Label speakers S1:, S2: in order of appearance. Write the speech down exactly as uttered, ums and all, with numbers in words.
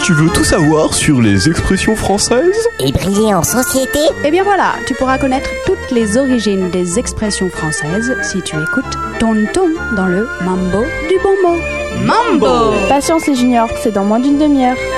S1: tu veux tout savoir sur les expressions françaises?
S2: Et briller en société?
S3: Eh bien voilà, tu pourras connaître toutes les origines des expressions françaises si tu écoutes Tonton dans le Mambo du bon mot.
S4: Mambo!
S5: Patience les juniors, c'est dans moins d'une demi-heure.